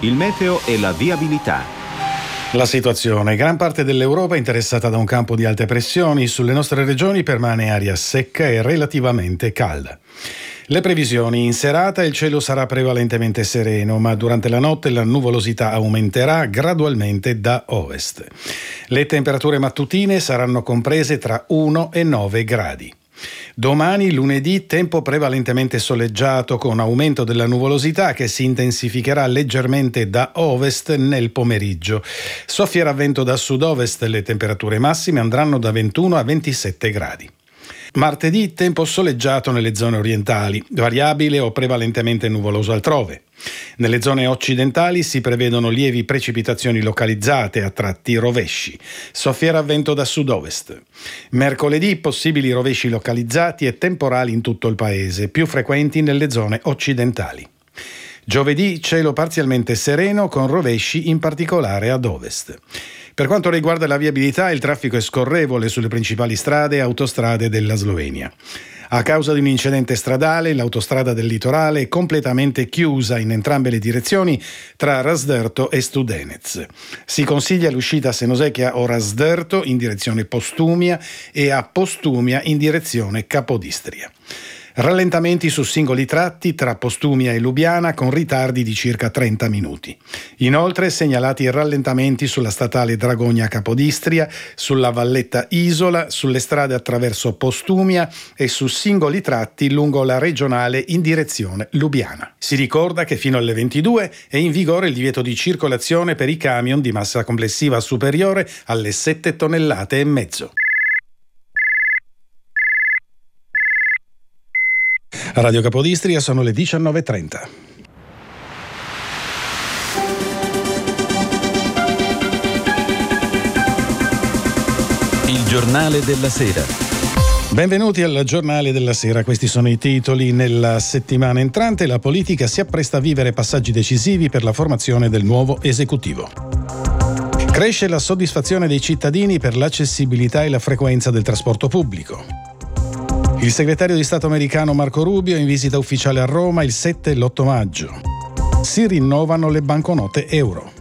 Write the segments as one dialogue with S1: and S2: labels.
S1: il meteo e la viabilità.
S2: La situazione. Gran parte dell'Europa è interessata da un campo di alte pressioni. Sulle nostre regioni permane aria secca e relativamente calda. Le previsioni: in serata il cielo sarà prevalentemente sereno, ma durante la notte la nuvolosità aumenterà gradualmente da ovest. Le temperature mattutine saranno comprese tra 1 e 9 gradi. Domani, lunedì, tempo prevalentemente soleggiato con aumento della nuvolosità che si intensificherà leggermente da ovest nel pomeriggio. Soffierà vento da sud-ovest, le temperature massime andranno da 21 a 27 gradi. Martedì, tempo soleggiato nelle zone orientali, variabile o prevalentemente nuvoloso altrove. Nelle zone occidentali si prevedono lievi precipitazioni localizzate, a tratti rovesci. Soffierà vento da sud-ovest. Mercoledì, possibili rovesci localizzati e temporali in tutto il paese, più frequenti nelle zone occidentali. Giovedì, cielo parzialmente sereno con rovesci in particolare ad ovest. Per quanto riguarda la viabilità, il traffico è scorrevole sulle principali strade e autostrade della Slovenia. A causa di un incidente stradale, l'autostrada del litorale è completamente chiusa in entrambe le direzioni tra Razdrto e Studenec. Si consiglia l'uscita a Senosechia o Razdrto in direzione Postumia e a Postumia in direzione Capodistria. Rallentamenti su singoli tratti tra Postumia e Lubiana con ritardi di circa 30 minuti. Inoltre segnalati rallentamenti sulla statale Dragogna-Capodistria, sulla Valletta Isola, sulle strade attraverso Postumia e su singoli tratti lungo la regionale in direzione Lubiana. Si ricorda che fino alle 22 è in vigore il divieto di circolazione per i camion di massa complessiva superiore alle 7 tonnellate e mezzo. A Radio Capodistria sono le 19:30.
S3: Il giornale della sera.
S2: Benvenuti al giornale della sera, questi sono i titoli. Nella settimana entrante la politica si appresta a vivere passaggi decisivi per la formazione del nuovo esecutivo. Cresce la soddisfazione dei cittadini per l'accessibilità e la frequenza del trasporto pubblico. Il segretario di Stato americano Marco Rubio è in visita ufficiale a Roma il 7 e l'8 maggio. Si rinnovano le banconote euro.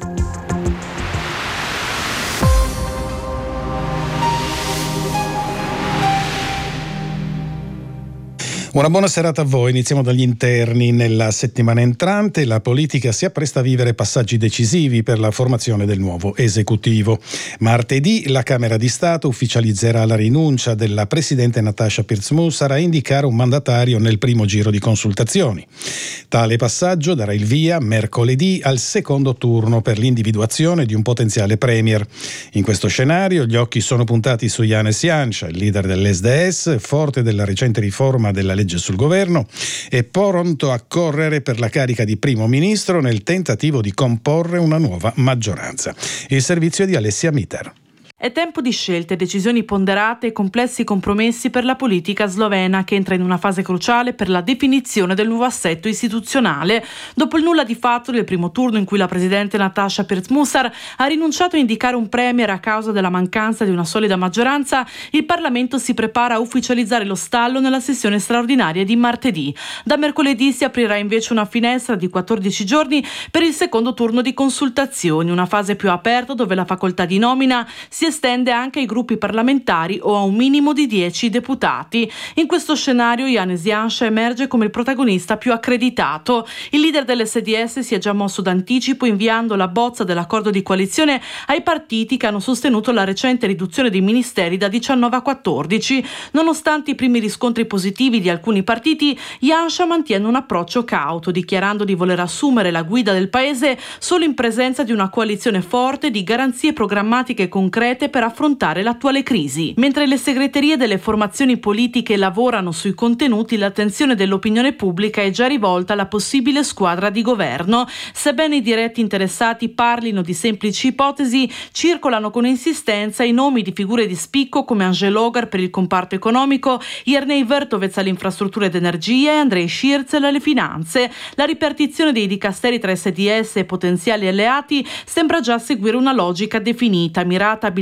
S2: Una buona serata a voi. Iniziamo dagli interni. Nella settimana entrante la politica si appresta a vivere passaggi decisivi per la formazione del nuovo esecutivo. Martedì la Camera di Stato ufficializzerà la rinuncia della presidente Nataša Pirc-Musar a indicare un mandatario nel primo giro di consultazioni. Tale passaggio darà il via mercoledì al secondo turno per l'individuazione di un potenziale premier. In questo scenario gli occhi sono puntati su Janez Janša, il leader dell'SDS, forte della recente riforma della legge sul governo e pronto a correre per la carica di primo ministro nel tentativo di comporre una nuova maggioranza. Il servizio di Alessia Miter.
S4: È tempo di scelte, decisioni ponderate e complessi compromessi per la politica slovena, che entra in una fase cruciale per la definizione del nuovo assetto istituzionale. Dopo il nulla di fatto del primo turno in cui la presidente Nataša Pirc-Musar ha rinunciato a indicare un premier a causa della mancanza di una solida maggioranza, il Parlamento si prepara a ufficializzare lo stallo nella sessione straordinaria di martedì. Da mercoledì si aprirà invece una finestra di 14 giorni per il secondo turno di consultazioni, una fase più aperta dove la facoltà di nomina si estende anche ai gruppi parlamentari o a un minimo di 10 deputati. In questo scenario Janez Janša emerge come il protagonista più accreditato. Il leader dell'SDS si è già mosso d'anticipo inviando la bozza dell'accordo di coalizione ai partiti che hanno sostenuto la recente riduzione dei ministeri da 19 a 14. Nonostante i primi riscontri positivi di alcuni partiti, Janša mantiene un approccio cauto, dichiarando di voler assumere la guida del paese solo in presenza di una coalizione forte di garanzie programmatiche concrete per affrontare l'attuale crisi. Mentre le segreterie delle formazioni politiche lavorano sui contenuti, l'attenzione dell'opinione pubblica è già rivolta alla possibile squadra di governo. Sebbene i diretti interessati parlino di semplici ipotesi, circolano con insistenza i nomi di figure di spicco come Anže Logar per il comparto economico, Jernej Vrtovec alle infrastrutture ed energie e Andrej Šircelj alle finanze. La ripartizione dei dicasteri tra SDS e potenziali alleati sembra già seguire una logica definita, mirata a bilanciare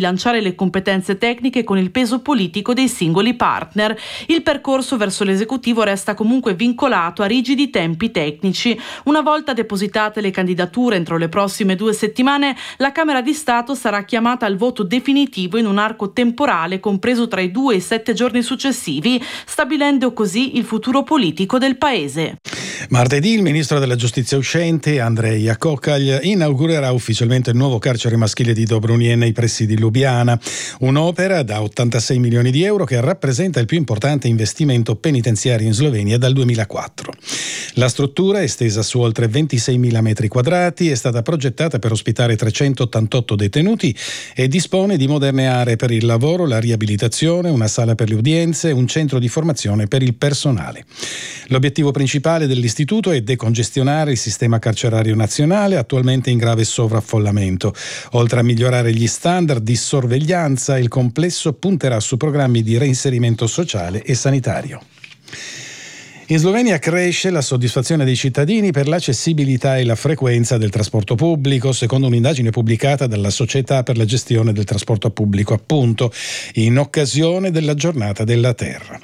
S4: bilanciare le competenze tecniche con il peso politico dei singoli partner. Il percorso verso l'esecutivo resta comunque vincolato a rigidi tempi tecnici. Una volta depositate le candidature entro le prossime 2 settimane, la Camera di Stato sarà chiamata al voto definitivo in un arco temporale compreso tra i 2 e i 7 giorni successivi, stabilendo così il futuro politico del Paese.
S2: Martedì il ministro della giustizia uscente, Andrei Akokal, inaugurerà ufficialmente il nuovo carcere maschile di Dobrunje nei pressi di Lubiana, un'opera da 86 milioni di euro che rappresenta il più importante investimento penitenziario in Slovenia dal 2004. La struttura, estesa su oltre 26.000 metri quadrati, è stata progettata per ospitare 388 detenuti e dispone di moderne aree per il lavoro, la riabilitazione, una sala per le udienze e un centro di formazione per il personale. L'obiettivo principale dell'istituto è decongestionare il sistema carcerario nazionale, attualmente in grave sovraffollamento. Oltre a migliorare gli standard di sorveglianza, il complesso punterà su programmi di reinserimento sociale e sanitario. In Slovenia cresce la soddisfazione dei cittadini per l'accessibilità e la frequenza del trasporto pubblico, secondo un'indagine pubblicata dalla Società per la gestione del trasporto pubblico, appunto, in occasione della Giornata della Terra.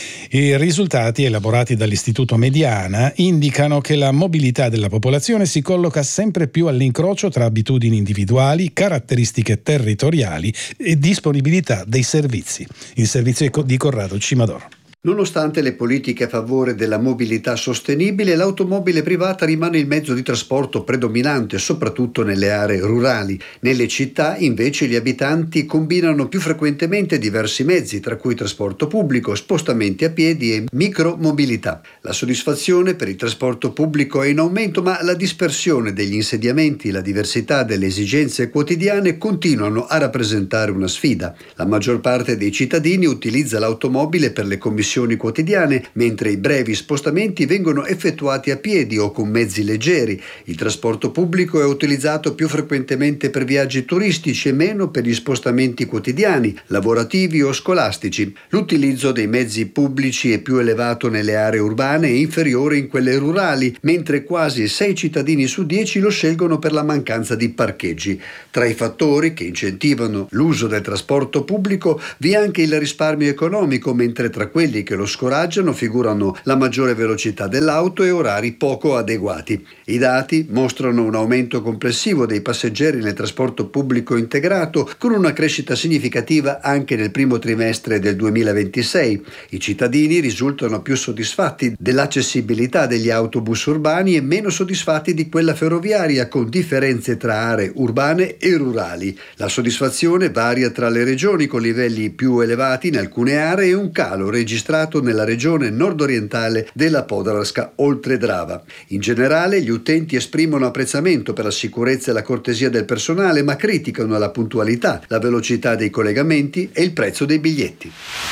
S2: I risultati elaborati dall'Istituto Mediana indicano che la mobilità della popolazione si colloca sempre più all'incrocio tra abitudini individuali, caratteristiche territoriali e disponibilità dei servizi. Il servizio di Corrado Cimadoro.
S5: Nonostante le politiche a favore della mobilità sostenibile, l'automobile privata rimane il mezzo di trasporto predominante, soprattutto nelle aree rurali. Nelle città, invece, gli abitanti combinano più frequentemente diversi mezzi, tra cui trasporto pubblico, spostamenti a piedi e micromobilità. La soddisfazione per il trasporto pubblico è in aumento, ma la dispersione degli insediamenti e la diversità delle esigenze quotidiane continuano a rappresentare una sfida. La maggior parte dei cittadini utilizza l'automobile per le commissioni quotidiane, mentre i brevi spostamenti vengono effettuati a piedi o con mezzi leggeri. Il trasporto pubblico è utilizzato più frequentemente per viaggi turistici e meno per gli spostamenti quotidiani, lavorativi o scolastici. L'utilizzo dei mezzi pubblici è più elevato nelle aree urbane e inferiore in quelle rurali, mentre quasi 6 cittadini su 10 lo scelgono per la mancanza di parcheggi. Tra i fattori che incentivano l'uso del trasporto pubblico vi è anche il risparmio economico, mentre tra quelli che lo scoraggiano figurano la maggiore velocità dell'auto e orari poco adeguati. I dati mostrano un aumento complessivo dei passeggeri nel trasporto pubblico integrato, con una crescita significativa anche nel primo trimestre del 2026. I cittadini risultano più soddisfatti dell'accessibilità degli autobus urbani e meno soddisfatti di quella ferroviaria, con differenze tra aree urbane e rurali. La soddisfazione varia tra le regioni, con livelli più elevati in alcune aree e un calo registrato nella regione nord-orientale della Podravska, oltre Drava. In generale, gli utenti esprimono apprezzamento per la sicurezza e la cortesia del personale, ma criticano la puntualità, la velocità dei collegamenti e il prezzo dei biglietti.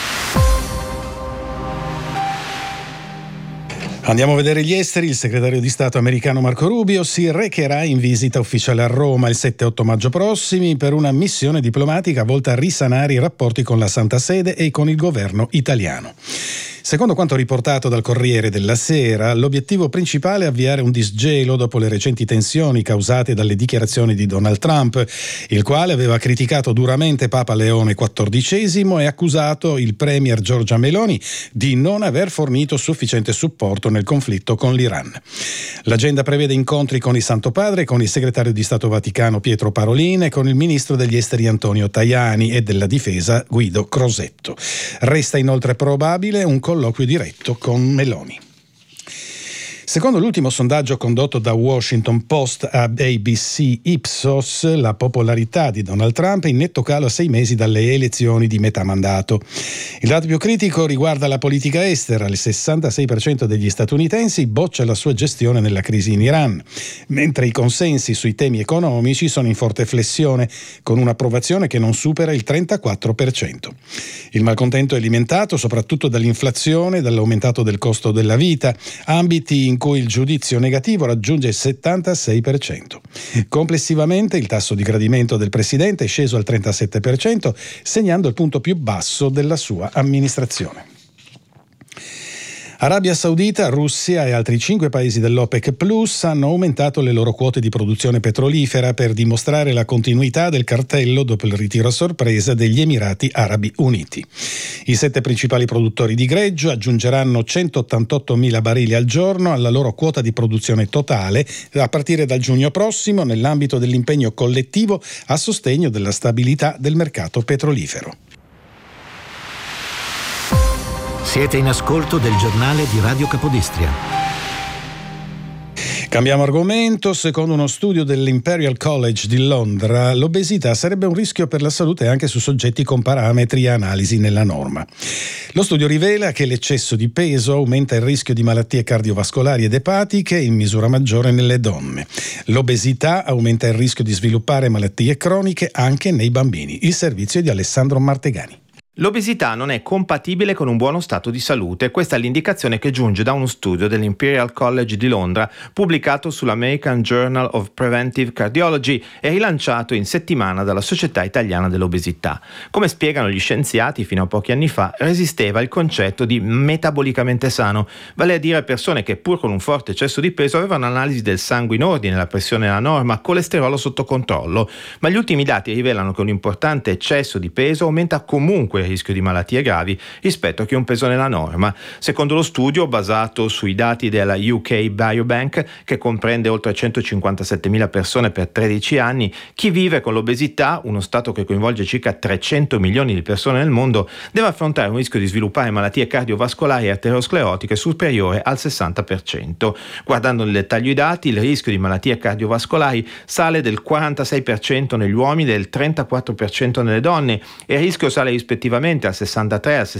S2: Andiamo a vedere gli esteri. Il segretario di Stato americano Marco Rubio si recherà in visita ufficiale a Roma il 7-8 maggio prossimi per una missione diplomatica volta a risanare i rapporti con la Santa Sede e con il governo italiano. Secondo quanto riportato dal Corriere della Sera, l'obiettivo principale è avviare un disgelo dopo le recenti tensioni causate dalle dichiarazioni di Donald Trump, il quale aveva criticato duramente Papa Leone XIV e accusato il premier Giorgia Meloni di non aver fornito sufficiente supporto nel conflitto con l'Iran. L'agenda prevede incontri con il Santo Padre, con il segretario di Stato Vaticano Pietro Parolin e con il ministro degli esteri Antonio Tajani e della difesa Guido Crosetto. Resta inoltre probabile un colloquio diretto con Meloni. Secondo l'ultimo sondaggio condotto da Washington Post a ABC Ipsos, la popolarità di Donald Trump è in netto calo a 6 mesi dalle elezioni di metà mandato. Il dato più critico riguarda la politica estera. Il 66% degli statunitensi boccia la sua gestione nella crisi in Iran, mentre i consensi sui temi economici sono in forte flessione, con un'approvazione che non supera il 34%. Il malcontento è alimentato soprattutto dall'inflazione e dall'aumentato del costo della vita, ambiti in cui il giudizio negativo raggiunge il 76%. Complessivamente il tasso di gradimento del presidente è sceso al 37%, segnando il punto più basso della sua amministrazione. Arabia Saudita, Russia e altri 5 paesi dell'OPEC Plus hanno aumentato le loro quote di produzione petrolifera per dimostrare la continuità del cartello dopo il ritiro a sorpresa degli Emirati Arabi Uniti. I 7 principali produttori di greggio aggiungeranno 188.000 barili al giorno alla loro quota di produzione totale a partire dal giugno prossimo nell'ambito dell'impegno collettivo a sostegno della stabilità del mercato petrolifero.
S6: Siete in ascolto del giornale di Radio Capodistria.
S2: Cambiamo argomento. Secondo uno studio dell'Imperial College di Londra, l'obesità sarebbe un rischio per la salute anche su soggetti con parametri a analisi nella norma. Lo studio rivela che l'eccesso di peso aumenta il rischio di malattie cardiovascolari ed epatiche in misura maggiore nelle donne. L'obesità aumenta il rischio di sviluppare malattie croniche anche nei bambini. Il servizio è di Alessandro Martegani.
S7: L'obesità non è compatibile con un buono stato di salute, questa è l'indicazione che giunge da uno studio dell'Imperial College di Londra pubblicato sull'American Journal of Preventive Cardiology e rilanciato in settimana dalla Società Italiana dell'Obesità. Come spiegano gli scienziati, fino a pochi anni fa resisteva il concetto di metabolicamente sano, vale a dire persone che pur con un forte eccesso di peso avevano analisi del sangue in ordine, la pressione alla norma, colesterolo sotto controllo, ma gli ultimi dati rivelano che un importante eccesso di peso aumenta comunque il rischio di malattie gravi rispetto a chi ha un peso nella norma. Secondo lo studio, basato sui dati della UK Biobank, che comprende oltre 157.000 persone per 13 anni, chi vive con l'obesità, uno stato che coinvolge circa 300 milioni di persone nel mondo, deve affrontare un rischio di sviluppare malattie cardiovascolari e arteriosclerotiche superiore al 60%. Guardando nel dettaglio i dati, il rischio di malattie cardiovascolari sale del 46% negli uomini e del 34% nelle donne e il rischio sale rispettivamente al 63 e al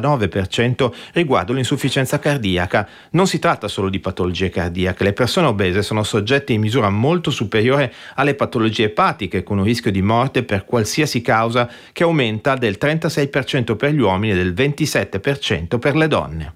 S7: 69% riguardo l'insufficienza cardiaca. Non si tratta solo di patologie cardiache, le persone obese sono soggette in misura molto superiore alle patologie epatiche, con un rischio di morte per qualsiasi causa che aumenta del 36% per gli uomini e del 27% per le donne.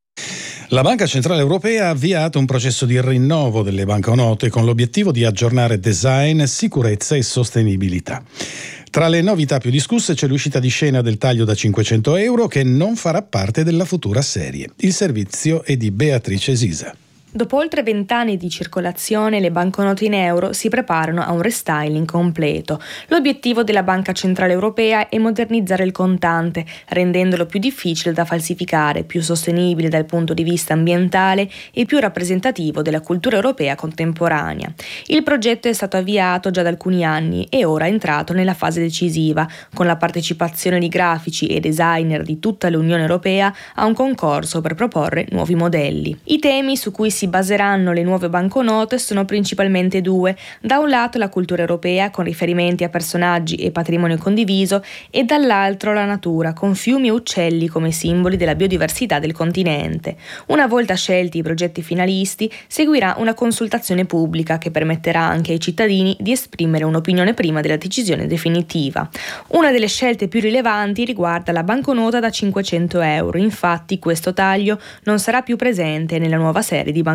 S2: La Banca Centrale Europea ha avviato un processo di rinnovo delle banconote con l'obiettivo di aggiornare design, sicurezza e sostenibilità. Tra le novità più discusse c'è l'uscita di scena del taglio da 500 euro che non farà parte della futura serie. Il servizio è di Beatrice Sisa.
S8: Dopo oltre 20 anni di circolazione, le banconote in euro si preparano a un restyling completo. L'obiettivo della Banca Centrale Europea è modernizzare il contante, rendendolo più difficile da falsificare, più sostenibile dal punto di vista ambientale e più rappresentativo della cultura europea contemporanea. Il progetto è stato avviato già da alcuni anni e ora è entrato nella fase decisiva, con la partecipazione di grafici e designer di tutta l'Unione Europea a un concorso per proporre nuovi modelli. I temi su cui si baseranno le nuove banconote sono principalmente 2. Da un lato la cultura europea con riferimenti a personaggi e patrimonio condiviso e dall'altro la natura con fiumi e uccelli come simboli della biodiversità del continente. Una volta scelti i progetti finalisti seguirà una consultazione pubblica che permetterà anche ai cittadini di esprimere un'opinione prima della decisione definitiva. Una delle scelte più rilevanti riguarda la banconota da 500 euro, infatti questo taglio non sarà più presente nella nuova serie di banconote.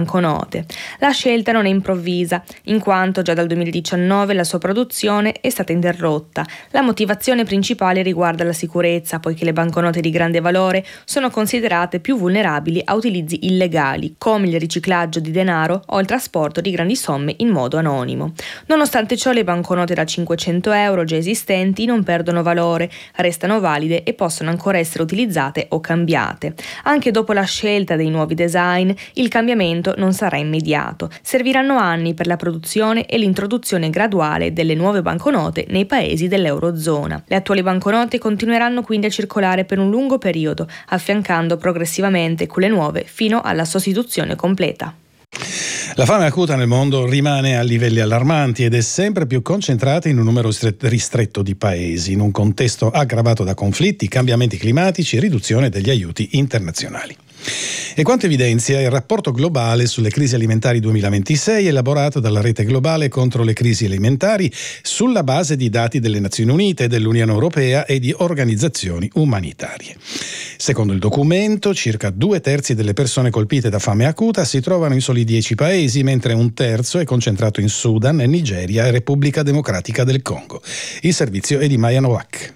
S8: La scelta non è improvvisa, in quanto già dal 2019 la sua produzione è stata interrotta. La motivazione principale riguarda la sicurezza, poiché le banconote di grande valore sono considerate più vulnerabili a utilizzi illegali, come il riciclaggio di denaro o il trasporto di grandi somme in modo anonimo. Nonostante ciò, le banconote da 500 euro già esistenti non perdono valore, restano valide e possono ancora essere utilizzate o cambiate. Anche dopo la scelta dei nuovi design, il cambiamento non sarà immediato. Serviranno anni per la produzione e l'introduzione graduale delle nuove banconote nei paesi dell'Eurozona. Le attuali banconote continueranno quindi a circolare per un lungo periodo, affiancando progressivamente quelle nuove fino alla sostituzione completa.
S2: La fame acuta nel mondo rimane a livelli allarmanti ed è sempre più concentrata in un numero ristretto di paesi, in un contesto aggravato da conflitti, cambiamenti climatici e riduzione degli aiuti internazionali. E quanto evidenzia il rapporto globale sulle crisi alimentari 2026 elaborato dalla Rete Globale contro le crisi alimentari sulla base di dati delle Nazioni Unite, dell'Unione Europea e di organizzazioni umanitarie. Secondo il documento, circa 2/3 delle persone colpite da fame acuta si trovano in soli 10 paesi, mentre 1/3 è concentrato in Sudan, Nigeria e Repubblica Democratica del Congo. Il servizio è di Maya Novak.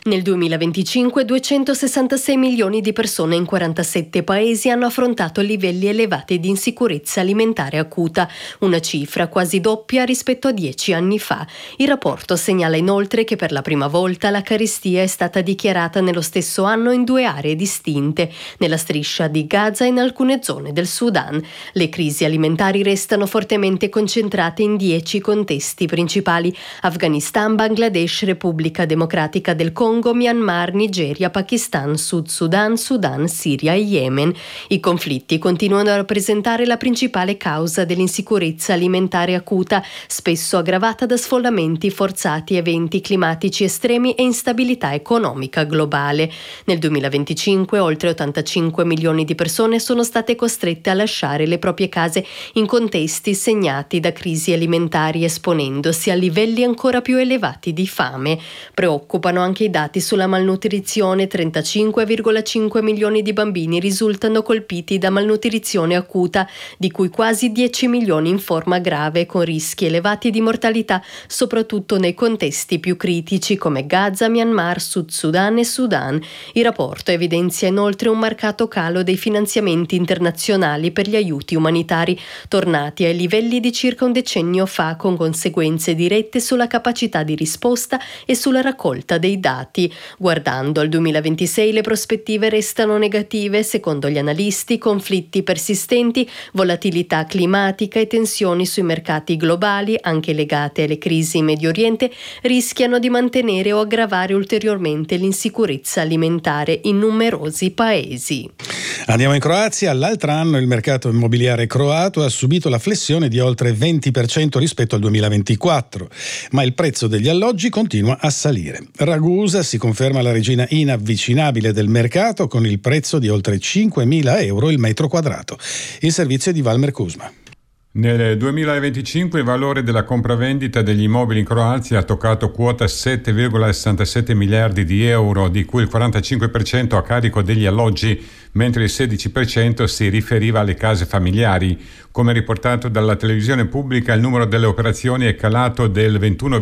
S9: Nel 2025 266 milioni di persone in 47 paesi hanno affrontato livelli elevati di insicurezza alimentare acuta, una cifra quasi doppia rispetto a 10 anni fa. Il rapporto segnala inoltre che per la prima volta la carestia è stata dichiarata nello stesso anno in 2 aree distinte, nella striscia di Gaza e in alcune zone del Sudan. Le crisi alimentari restano fortemente concentrate in 10 contesti principali: Afghanistan, Bangladesh, Repubblica Democratica del Congo, Myanmar, Nigeria, Pakistan, Sud Sudan, Sudan, Siria e Yemen. I conflitti continuano a rappresentare la principale causa dell'insicurezza alimentare acuta, spesso aggravata da sfollamenti forzati, eventi climatici estremi e instabilità economica globale. Nel 2025 oltre 85 milioni di persone sono state costrette a lasciare le proprie case in contesti segnati da crisi alimentari, esponendosi a livelli ancora più elevati di fame. Preoccupano anche i dati sulla malnutrizione. 35,5 milioni di bambini risultano colpiti da malnutrizione acuta, di cui quasi 10 milioni in forma grave, con rischi elevati di mortalità, soprattutto nei contesti più critici come Gaza, Myanmar, Sud Sudan e Sudan. Il rapporto evidenzia inoltre un marcato calo dei finanziamenti internazionali per gli aiuti umanitari, tornati ai livelli di circa un decennio fa, con conseguenze dirette sulla capacità di risposta e sulla raccolta dei dati. Guardando al 2026 le prospettive restano negative, secondo gli analisti. Conflitti persistenti, volatilità climatica e tensioni sui mercati globali, anche legate alle crisi in Medio Oriente, rischiano di mantenere o aggravare ulteriormente l'insicurezza alimentare in numerosi paesi.
S2: Andiamo in Croazia. L'altro anno il mercato immobiliare croato ha subito la flessione di oltre 20% rispetto al 2024, ma il prezzo degli alloggi continua a salire. Ragusa si conferma la regina inavvicinabile del mercato, con il prezzo di oltre 5.000 euro il metro quadrato. Il servizio è di Valmer Kuzma.
S10: Nel 2025 il valore della compravendita degli immobili in Croazia ha toccato quota 7,67 miliardi di euro, di cui il 45% a carico degli alloggi, mentre il 16% si riferiva alle case familiari. Come riportato dalla televisione pubblica, il numero delle operazioni è calato del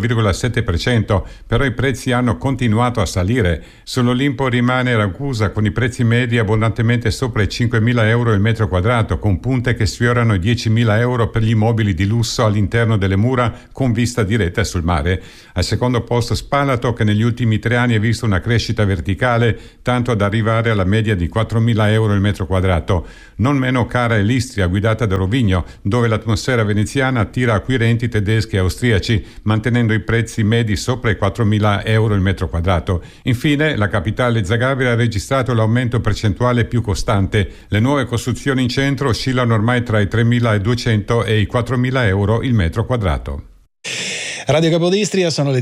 S10: 21,7%, però i prezzi hanno continuato a salire. Sull'Olimpo rimane Ragusa, con i prezzi medi abbondantemente sopra i 5.000 euro il metro quadrato, con punte che sfiorano i 10.000 euro per gli immobili di lusso all'interno delle mura con vista diretta sul mare. Al secondo posto Spalato, che negli ultimi 3 anni ha visto una crescita verticale, tanto ad arrivare alla media di 4.000 euro il metro quadrato. Non meno cara è l'Istria, guidata da Rovigno, dove l'atmosfera veneziana attira acquirenti tedeschi e austriaci, mantenendo i prezzi medi sopra i 4.000 euro il metro quadrato. Infine, la capitale Zagabria ha registrato l'aumento percentuale più costante. Le nuove costruzioni in centro oscillano ormai tra i 3.200 e i 4.000 euro il metro quadrato.
S2: Radio Capodistria, sono le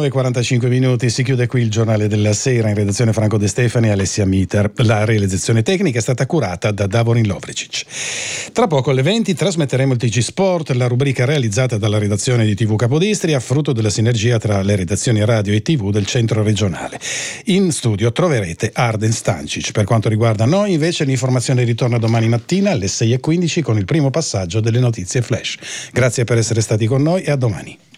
S2: 19:45. Si chiude qui il giornale della sera. In redazione Franco De Stefani e Alessia Miter. La realizzazione tecnica è stata curata da Davorin Lovricic. Tra poco alle 20 trasmetteremo il TG Sport, la rubrica realizzata dalla redazione di TV Capodistria, frutto della sinergia tra le redazioni radio e TV del centro regionale. In studio troverete Arden Stancic. Per quanto riguarda noi, invece, l'informazione ritorna domani mattina alle 6:15 con il primo passaggio delle notizie flash. Grazie per essere stati con noi e a domani.